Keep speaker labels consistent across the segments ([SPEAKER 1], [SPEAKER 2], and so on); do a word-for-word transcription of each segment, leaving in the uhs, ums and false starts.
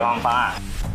[SPEAKER 1] 装方案。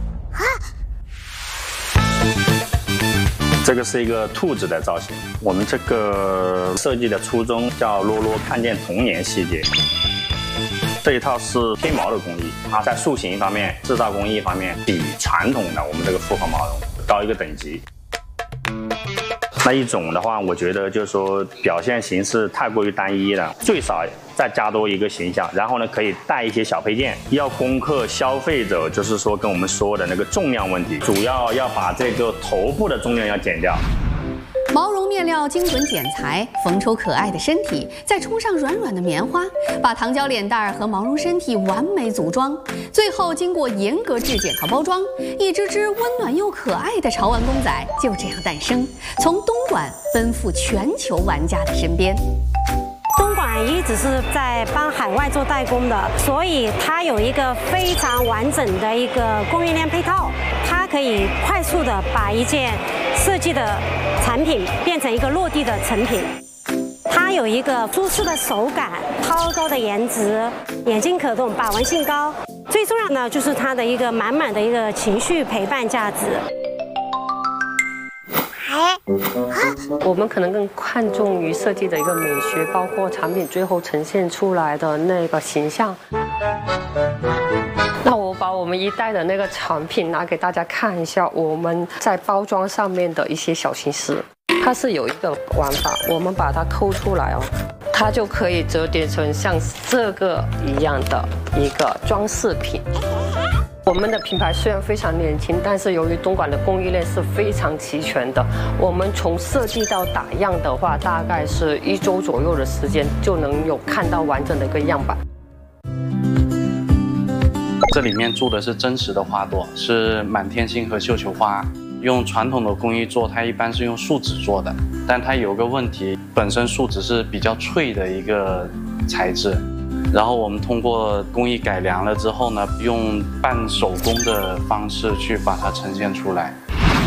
[SPEAKER 1] 这个是一个兔子的造型，我们这个设计的初衷叫“洛洛看见童年”系列。这一套是贴毛的工艺，它在塑形方面、制造工艺方面比传统的我们这个复合毛绒高一个等级。那一种的话，我觉得就是说表现形式太过于单一了，最少再加多一个形象，然后呢可以带一些小配件，要攻克消费者就是说跟我们说的那个重量问题，主要要把这个头部的重量要减掉。
[SPEAKER 2] 毛绒面料精准剪裁，缝出可爱的身体，再冲上软软的棉花，把糖胶脸蛋儿和毛绒身体完美组装。最后经过严格质检和包装，一只只温暖又可爱的潮玩公仔就这样诞生，从东莞奔赴全球玩家的身边。
[SPEAKER 3] 东莞一直是在帮海外做代工的，所以它有一个非常完整的一个供应链配套，它可以快速的把一件设计的产品变成一个落地的成品。它有一个舒适的手感，超高的颜值，眼睛可动，把玩性高。最重要的就是它的一个满满的一个情绪陪伴价值。
[SPEAKER 4] 我们可能更看重于设计的一个美学，包括产品最后呈现出来的那个形象。那我把我们一代的那个产品拿给大家看一下，我们在包装上面的一些小心思，它是有一个玩法，我们把它抠出来哦，它就可以折叠成像这个一样的一个装饰品。我们的品牌虽然非常年轻，但是由于东莞的供应链是非常齐全的，我们从设计到打样的话，大概是一周左右的时间就能有看到完整的一个样板。
[SPEAKER 5] 这里面做的是真实的花朵，是满天星和绣球花。用传统的工艺做，它一般是用树脂做的，但它有个问题，本身树脂是比较脆的一个材质。然后我们通过工艺改良了之后呢，用半手工的方式去把它呈现出来。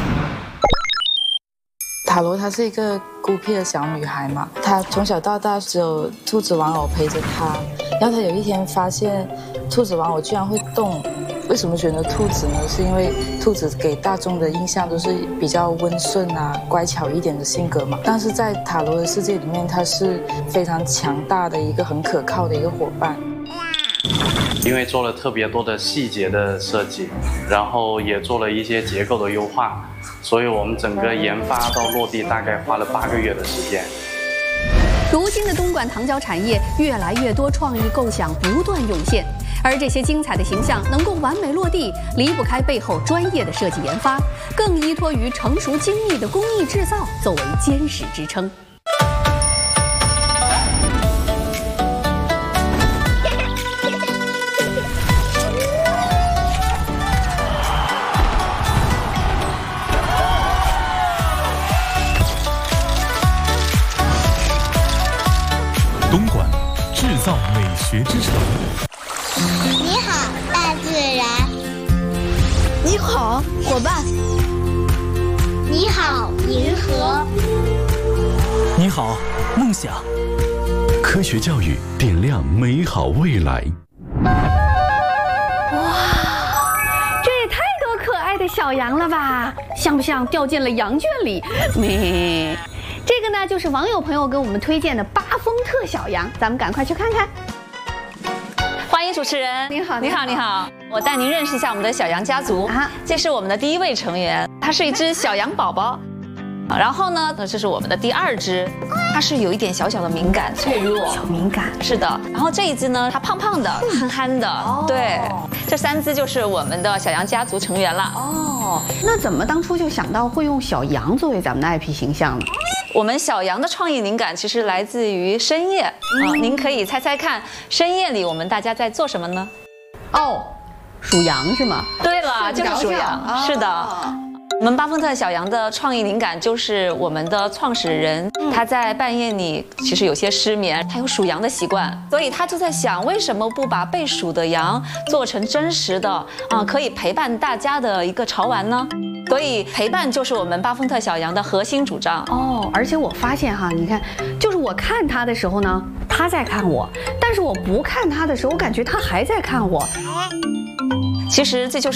[SPEAKER 6] 塔罗她是一个孤僻的小女孩嘛，她从小到大只有兔子玩偶陪着她，然后她有一天发现兔子玩偶居然会动。为什么选择兔子呢？是因为兔子给大众的印象都是比较温顺啊、乖巧一点的性格嘛。但是在塔罗的世界里面，它是非常强大的一个很可靠的一个伙伴。
[SPEAKER 5] 因为做了特别多的细节的设计，然后也做了一些结构的优化，所以我们整个研发到落地大概花了八个月的时间。
[SPEAKER 2] 如今的东莞糖胶产业，越来越多创意构想不断涌现。而这些精彩的形象能够完美落地，离不开背后专业的设计研发，更依托于成熟精密的工艺制造作为坚实支撑。
[SPEAKER 7] 东莞制造美学之城。
[SPEAKER 8] 你好，大自然。
[SPEAKER 9] 你好，伙伴。
[SPEAKER 8] 你好，银河。
[SPEAKER 7] 你好，梦想。科学教育点亮美好未来。
[SPEAKER 2] 哇，这也太多可爱的小羊了吧？像不像掉进了羊圈里？咩。这个呢，就是网友朋友给我们推荐的巴丰特小羊，咱们赶快去看看。
[SPEAKER 10] 欢迎主持人，
[SPEAKER 2] 你好，
[SPEAKER 10] 你好，你好，我带您认识一下我们的小羊家族啊。这是我们的第一位成员，它是一只小羊宝宝。然后呢，这是我们的第二只，它是有一点小小的敏感、脆弱、
[SPEAKER 2] 小敏感。
[SPEAKER 10] 是的。然后这一只呢，它胖胖的、憨憨的。哦。对，这三只就是我们的小羊家族成员了。
[SPEAKER 2] 哦，那怎么当初就想到会用小羊作为咱们的 I P 形象呢？
[SPEAKER 10] 我们小羊的创意灵感其实来自于深夜啊、嗯呃，您可以猜猜看，深夜里我们大家在做什么呢？
[SPEAKER 2] 哦，数羊是吗？
[SPEAKER 10] 对了，就是数羊，哦、是的。我们巴丰特小羊的创意灵感就是我们的创始人，嗯、他在半夜里其实有些失眠，他有数羊的习惯，所以他就在想，为什么不把被数的羊做成真实的啊、呃，可以陪伴大家的一个潮玩呢？所以陪伴就是我们巴丰特小羊的核心主张
[SPEAKER 2] 哦。而且我发现哈，你看，就是我看他的时候呢，他在看我；但是我不看他的时候，我感觉他还在看我。
[SPEAKER 10] 其实这就是